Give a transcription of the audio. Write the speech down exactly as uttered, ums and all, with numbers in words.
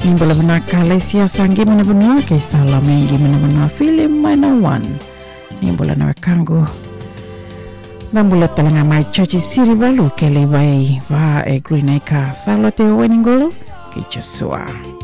Nimbola manakala siasa ngi mana-mana kisah lama ngi mana-mana film Manawan. Nimbola na kango. Nambola talanga mai chachi siri balu kele vai va e green eka salote weningolo ke chasua.